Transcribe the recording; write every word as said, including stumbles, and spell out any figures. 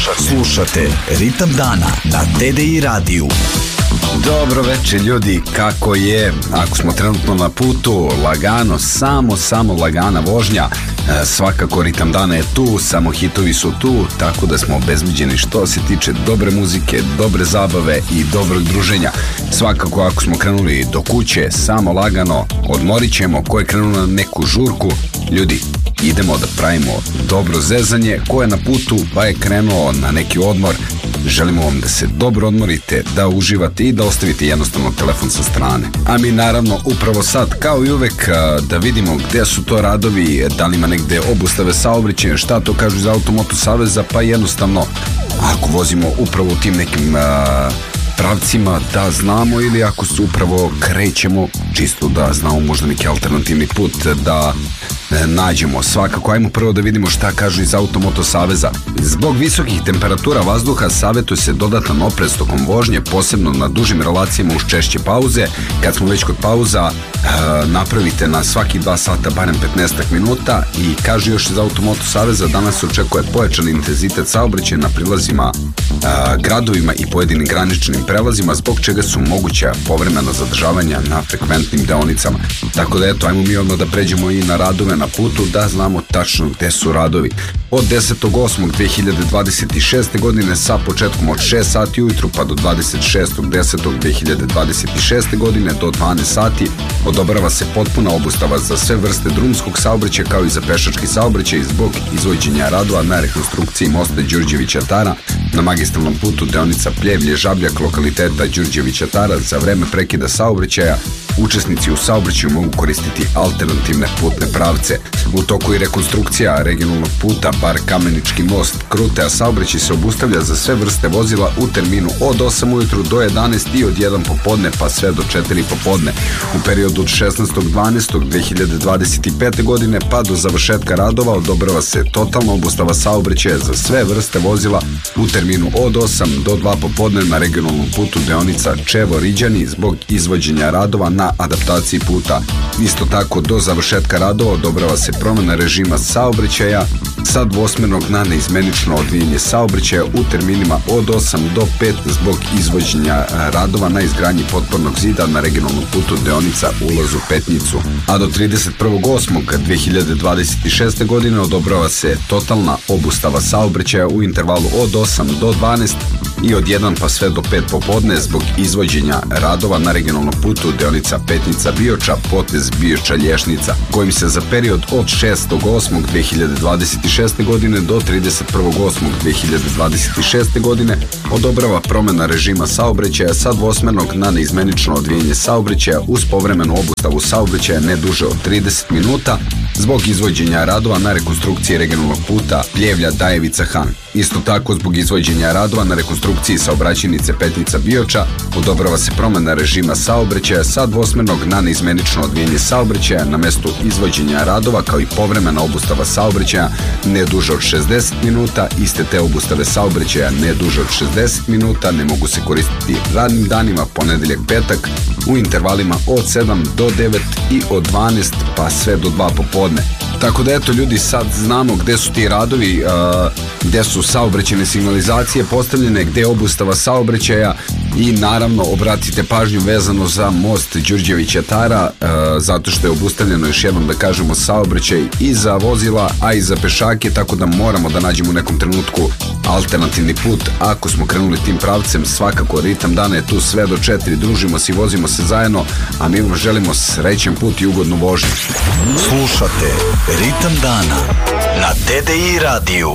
Slušate, slušate Ritam dana na T D I radiju. Dobro večer ljudi, kako je? Ako smo trenutno na putu, lagano, samo, samo lagana vožnja. E, svakako Ritam dana je tu, samo hitovi su tu, tako da smo obezbeđeni što se tiče dobre muzike, dobre zabave i dobrog druženja. Svakako ako smo krenuli do kuće, samo lagano, odmorit ćemo. Ko je krenuo na neku žurku, ljudi, idemo da pravimo dobro zezanje. Ko je na putu pa je krenuo na neki odmor, želimo vam da se dobro odmorite, da uživate i da ostavite jednostavno telefon sa strane. A mi naravno upravo sad, kao i uvek, da vidimo gde su to radovi, da li ima negde obustave saobraćaja, šta to kažu iz Automoto saveza, pa jednostavno ako vozimo upravo u tim nekim a, pravcima da znamo, ili ako se upravo krećemo čisto da znamo možda neki alternativni put da nađemo. Svakako, ajmo prvo da vidimo šta kažu iz Automoto saveza. Zbog visokih temperatura vazduha savjetuje se dodatan oprez tokom vožnje, posebno na dužim relacijama uz češće pauze. Kad smo već kod pauza, napravite na svaki dva sata barem petnaest minuta. I kaže još iz Automoto saveza, danas se očekuje pojačan intenzitet saobraćaja na prilazima gradovima i pojedinim graničnim prelazima, zbog čega su moguća povremena zadržavanja na frekventnim deonicama. Tako da eto, ajmo mi odmah da pređemo i na radove na putu, da znamo tačno gde su radovi. Od desetog osmog dve hiljade dvadeset šeste. godine sa početkom od šest sati ujutru pa do dvadeset šestog desetog dve hiljade dvadeset šeste. godine do dvanaest sati odobrava se potpuna obustava za sve vrste drumskog saobraćaja kao i za pešački saobraćaj zbog izvođenja radova na rekonstrukciji mosta Đurđevića Tara na magistralnom putu deonica Pljevlje-Žabljak lokaliteta Đurđevića Tara. Za vreme prekida saobraćaja učesnici u saobraćaju mogu koristiti alternativne putne pravce. U toku je rekonstrukcija regionalnog puta Bar Kamenički most Krute, a saobraćaj se obustavlja za sve vrste vozila u terminu od osam ujutru do jedanaest i od jedan popodne pa sve do četiri popodne. U periodu od šesnaestog dvanaestog dve hiljade dvadeset pete. godine pa do završetka radova odobrava se totalna obustava saobraćaja za sve vrste vozila u terminu od osam do dva popodne na regionalnom putu deonica Čevo-Riđani zbog izvođenja radova na adaptaciji puta. Isto tako do završetka radova odobrava se promena režima saobraćaja sa dvosmernog na neizmenično odvijanje saobraćaja u terminima od osam do pet zbog izvođenja radova na izgradnji potpornog zida na regionalnom putu deonica Ulaz u Petnicu. A do trideset prvog osmog dve hiljade dvadeset šeste. godine odobrava se totalna obustava saobraćaja u intervalu od osam do dvanaest i od jedan pa sve do pet popodne zbog izvođenja radova na regionalnom putu deonica Petnica-Bioča, potez Bioča-Lješnica, kojim se za period od šestog osmog dve hiljade dvadeset šeste. godine do trideset prvog osmog dve hiljade dvadeset šeste. godine odobrava promena režima saobraćaja sa dvosmernog na neizmenično odvijanje saobraćaja uz povremenu obustavu saobraćaja ne duže od trideset minuta zbog izvođenja radova na rekonstrukciji regionalnog puta Pljevlja-Dajevica-Han. Isto tako, zbog izvođenja radova na rekonstrukciji saobraćajnice Petnica-Bioča odobrava se promena režima saobraćaja sa dvosmernog na neizmenično odvijanje saobraćaja na mestu izvođenja radova kao i povremena obustava saobraćaja ne duže od šezdeset minuta. Iste te obustave saobraćaja ne duže od šezdeset minuta ne mogu se koristiti radnim danima ponedeljak, petak u intervalima od sedam do devet i od dvanaest pa sve do dva popodne. Tako da eto ljudi, sad znamo gde su ti radovi, gde su saobraćajne signalizacije postavljene, gde je obustava saobraćaja i naravno obratite pažnju vezano za most Đurđevića Tara, zato što je obustavljeno, još jednom da kažemo, saobraćaj i za vozila, a i za pešake, tako da moramo da nađemo u nekom trenutku alternativni put. Ako smo krenuli tim pravcem, svakako Ritam dana je tu sve do četiri, družimo se i vozimo se zajedno, a mi vam želimo srećan put i ugodnu vožnju. Slušate Ritam dana na T D I radiju.